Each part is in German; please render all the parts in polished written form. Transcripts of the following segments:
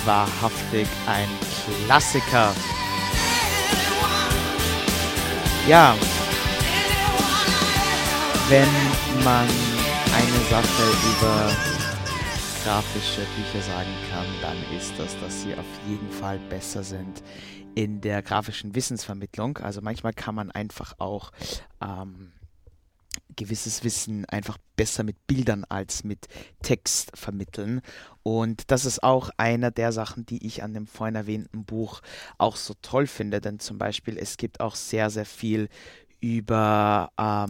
wahrhaftig ein Klassiker. Ja, wenn man eine Sache über grafische Bücher sagen kann, dann ist das, dass sie auf jeden Fall besser sind in der grafischen Wissensvermittlung. Also manchmal kann man einfach auch gewisses Wissen einfach besser mit Bildern als mit Text vermitteln. Und das ist auch einer der Sachen, die ich an dem vorhin erwähnten Buch auch so toll finde. Denn zum Beispiel, es gibt auch sehr, sehr viel über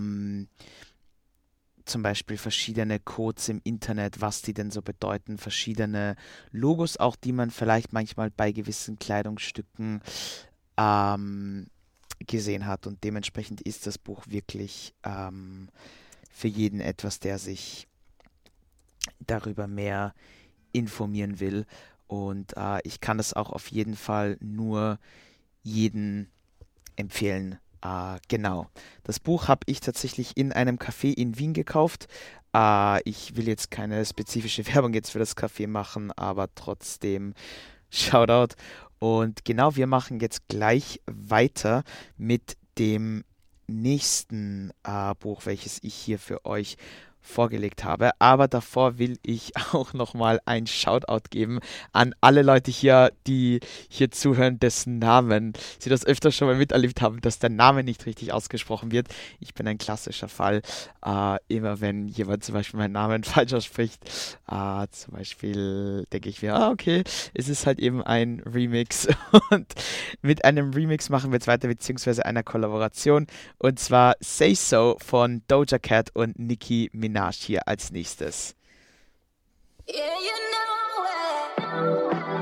zum Beispiel verschiedene Codes im Internet, was die denn so bedeuten, verschiedene Logos auch, die man vielleicht manchmal bei gewissen Kleidungsstücken ähm, gesehen hat. Und dementsprechend ist das Buch wirklich für jeden etwas, der sich darüber mehr informieren will. Und ich kann es auch auf jeden Fall nur jeden empfehlen. Genau. Das Buch habe ich tatsächlich in einem Café in Wien gekauft. Ich will jetzt keine spezifische Werbung jetzt für das Café machen, aber trotzdem Shoutout. Und genau, wir machen jetzt gleich weiter mit dem nächsten Buch, welches ich hier für euch vorgelegt habe. Aber davor will ich auch nochmal ein Shoutout geben an alle Leute hier, die hier zuhören, dessen Namen sie das öfter schon mal miterlebt haben, dass der Name nicht richtig ausgesprochen wird. Ich bin ein klassischer Fall. Immer wenn jemand zum Beispiel meinen Namen falsch ausspricht, zum Beispiel denke ich mir, okay, es ist halt eben ein Remix. Und mit einem Remix machen wir jetzt weiter, beziehungsweise einer Kollaboration. Und zwar Say So von Doja Cat und Nicki Minaj hier als nächstes. Yeah, you know it.